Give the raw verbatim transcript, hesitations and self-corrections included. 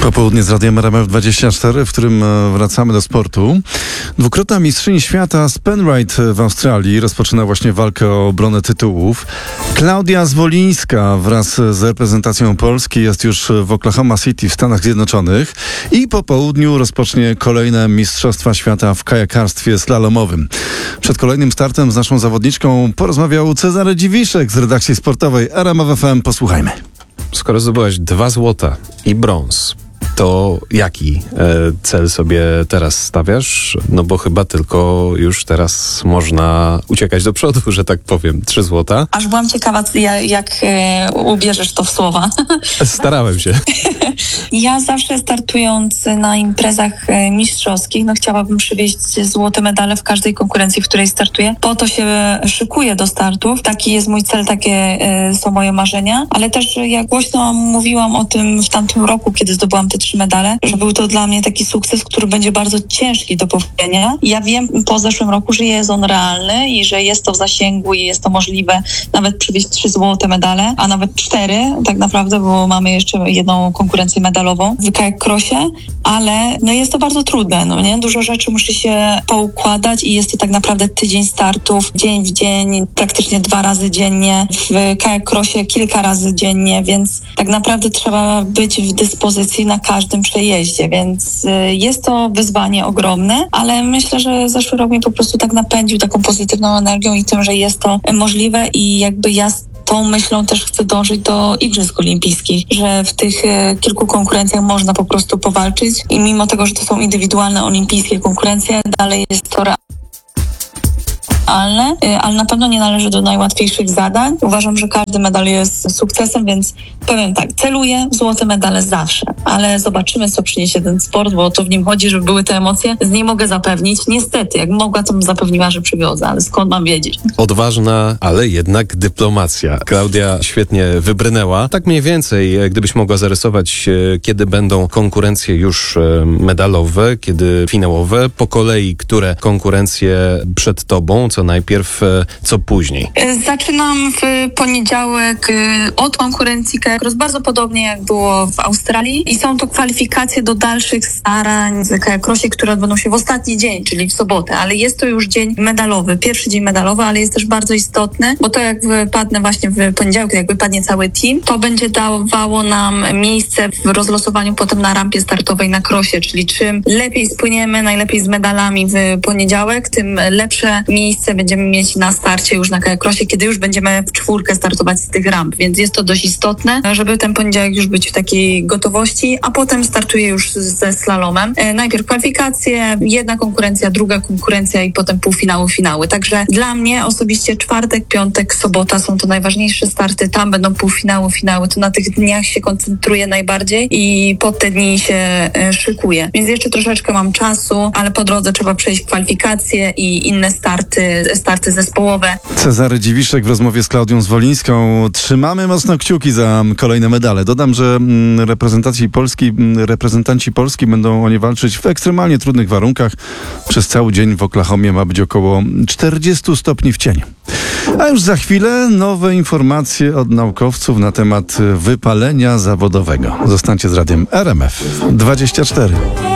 Popołudnie z Radiem R M F dwadzieścia cztery, w którym wracamy do sportu. Dwukrotna mistrzyni świata z Penrite w Australii rozpoczyna właśnie walkę o obronę tytułów. Klaudia Zwolińska wraz z reprezentacją Polski jest już w Oklahoma City w Stanach Zjednoczonych i po południu rozpocznie kolejne Mistrzostwa Świata w kajakarstwie slalomowym. Przed kolejnym startem z naszą zawodniczką porozmawiał Cezary Dziwiszek z redakcji sportowej R M F F M. Posłuchajmy. Skoro zdobyłaś dwa złota i brąz, to jaki e, cel sobie teraz stawiasz? No bo chyba tylko już teraz można uciekać do przodu, że tak powiem. Trzy złota. Aż byłam ciekawa, jak, jak e, ubierzesz to w słowa. Starałem się. Ja zawsze startując na imprezach e, mistrzowskich, no chciałabym przywieźć złote medale w każdej konkurencji, w której startuję. Po to się szykuję do startów. Taki jest mój cel, takie e, są moje marzenia. Ale też ja głośno mówiłam o tym w tamtym roku, kiedy zdobyłam te trzy medale, że był to dla mnie taki sukces, który będzie bardzo ciężki do powtórzenia. Ja wiem po zeszłym roku, że jest on realny i że jest to w zasięgu i jest to możliwe nawet przywieźć trzy złote medale, a nawet cztery tak naprawdę, bo mamy jeszcze jedną konkurencję medalową w kajak crossie, ale no jest to bardzo trudne, no nie? Dużo rzeczy musi się poukładać i jest to tak naprawdę tydzień startów, dzień w dzień, praktycznie dwa razy dziennie, w kajak crossie kilka razy dziennie, więc tak naprawdę trzeba być w dyspozycji na każdym przejeździe, więc jest to wyzwanie ogromne, ale myślę, że zeszły rok mnie po prostu tak napędził taką pozytywną energią i tym, że jest to możliwe i jakby ja tą myślą też chcę dążyć do Igrzysk Olimpijskich, że w tych e, kilku konkurencjach można po prostu powalczyć i mimo tego, że to są indywidualne olimpijskie konkurencje, dalej jest to realne. Ale na pewno nie należy do najłatwiejszych zadań. Uważam, że każdy medal jest sukcesem, więc powiem tak, celuję w złote medale zawsze, ale zobaczymy, co przyniesie ten sport, bo to w nim chodzi, żeby były te emocje. Z niej mogę zapewnić. Niestety, jak mogła, to bym zapewniła, że przywiozę, ale skąd mam wiedzieć? Odważna, ale jednak dyplomacja. Klaudia świetnie wybrnęła. Tak mniej więcej, gdybyś mogła zarysować, kiedy będą konkurencje już medalowe, kiedy finałowe, po kolei, które konkurencje przed tobą, co najpierw, co później? Zaczynam w poniedziałek od konkurencji kajak cross, bardzo podobnie jak było w Australii i są to kwalifikacje do dalszych starań w kajak crossie, które odbędą się w ostatni dzień, czyli w sobotę, ale jest to już dzień medalowy, pierwszy dzień medalowy, ale jest też bardzo istotny, bo to jak wypadnę właśnie w poniedziałek, jak wypadnie cały team, to będzie dawało nam miejsce w rozlosowaniu potem na rampie startowej na crossie, czyli czym lepiej spłyniemy, najlepiej z medalami w poniedziałek, tym lepsze miejsce będziemy mieć na starcie już na kajak crossie, kiedy już będziemy w czwórkę startować z tych ramp, więc jest to dość istotne, żeby ten poniedziałek już być w takiej gotowości, a potem startuję już ze slalomem. E, najpierw kwalifikacje, jedna konkurencja, druga konkurencja i potem półfinały, finały. Także dla mnie osobiście czwartek, piątek, sobota są to najważniejsze starty, tam będą półfinały, finały, to na tych dniach się koncentruję najbardziej i pod te dni się e, szykuję. Więc jeszcze troszeczkę mam czasu, ale po drodze trzeba przejść kwalifikacje i inne starty, starty zespołowe. Cezary Dziwiszek w rozmowie z Klaudią Zwolińską. Trzymamy mocno kciuki za kolejne medale. Dodam, że reprezentacji Polski, reprezentanci Polski będą oni walczyć w ekstremalnie trudnych warunkach. Przez cały dzień w Oklahomie ma być około czterdzieści stopni w cieniu. A już za chwilę nowe informacje od naukowców na temat wypalenia zawodowego. Zostańcie z Radiem R M F dwadzieścia cztery.